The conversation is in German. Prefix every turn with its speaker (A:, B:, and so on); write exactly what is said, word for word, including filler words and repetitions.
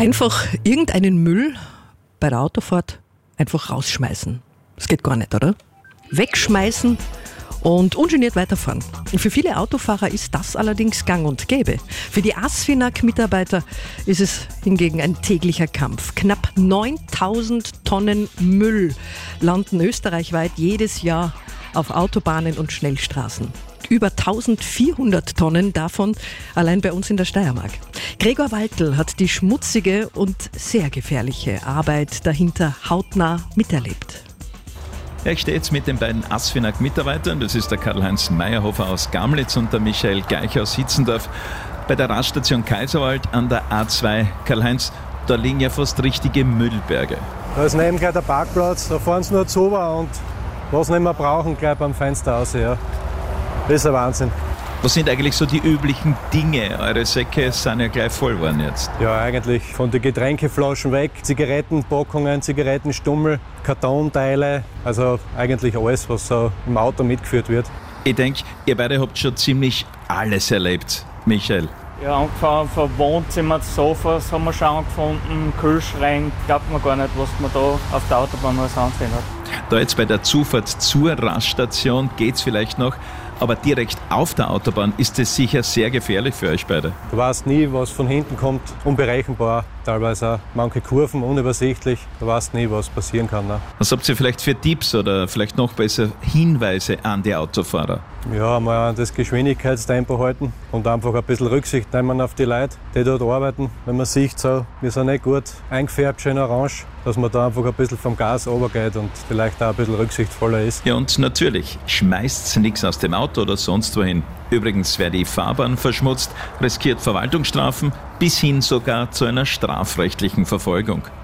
A: Einfach irgendeinen Müll bei der Autofahrt einfach rausschmeißen. Das geht gar nicht, oder? Wegschmeißen und ungeniert weiterfahren. Und für viele Autofahrer ist das allerdings gang und gäbe. Für die ASFINAG-Mitarbeiter ist es hingegen ein täglicher Kampf. Knapp neuntausend Tonnen Müll landen österreichweit jedes Jahr auf Autobahnen und Schnellstraßen. Über eintausendvierhundert Tonnen davon allein bei uns in der Steiermark. Gregor Waltl hat die schmutzige und sehr gefährliche Arbeit dahinter hautnah miterlebt.
B: Ja, ich stehe jetzt mit den beiden ASFINAG-Mitarbeitern, das ist der Karl-Heinz Meyerhofer aus Gamlitz und der Michael Geicher aus Hitzendorf, bei der Raststation Kaiserwald an der A zwei. Karl-Heinz, da liegen ja fast richtige Müllberge.
C: Da ist neben gleich der Parkplatz, da fahren sie nur zu und was nicht mehr brauchen, gleich beim Fenster aus. Ja. Das ist ein Wahnsinn.
B: Was sind eigentlich so die üblichen Dinge? Eure Säcke sind ja gleich voll geworden jetzt.
C: Ja, eigentlich von den Getränkeflaschen weg, Zigarettenpackungen, Zigarettenstummel, Kartonteile, also eigentlich alles, was so im Auto mitgeführt wird.
B: Ich denke, ihr beide habt schon ziemlich alles erlebt. Michael?
D: Ja, angefangen von Wohnzimmer, Sofas haben wir schon angefunden, Kühlschrank, glaubt man gar nicht, was man da auf der Autobahn alles ansehen hat.
B: Da jetzt bei der Zufahrt zur Raststation geht's vielleicht noch, aber direkt auf der Autobahn ist es sicher sehr gefährlich für euch beide.
C: Du weißt nie, was von hinten kommt, unberechenbar, teilweise auch manche Kurven unübersichtlich, du weißt nie, was passieren kann. Ne?
B: Was habt ihr vielleicht für Tipps oder vielleicht noch besser Hinweise an die Autofahrer?
C: Ja, mal an das Geschwindigkeitstempo halten und einfach ein bisschen Rücksicht nehmen auf die Leute, die dort arbeiten. Wenn man sieht, so, wir sind nicht gut eingefärbt, schön orange, dass man da einfach ein bisschen vom Gas runtergeht und vielleicht auch ein bisschen rücksichtsvoller ist.
B: Ja, und natürlich, schmeißt nichts aus dem Auto oder sonst wohin. Übrigens, wer die Fahrbahn verschmutzt, riskiert Verwaltungsstrafen bis hin sogar zu einer strafrechtlichen Verfolgung.